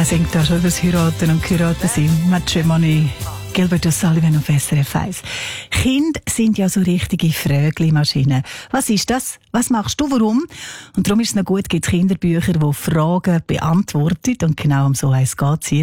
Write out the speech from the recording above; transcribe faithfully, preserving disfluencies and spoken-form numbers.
Er singt da schon über das Heiraten und Heiraten sein. Matrimony. Gilbert O'Sullivan auf S R F eins. Kinder sind ja so richtige Frögli-Maschinen. Was ist das? Was machst du? Warum? Und darum ist es noch gut, gibt es Kinderbücher, die Fragen beantworten. Und genau um so eins geht es.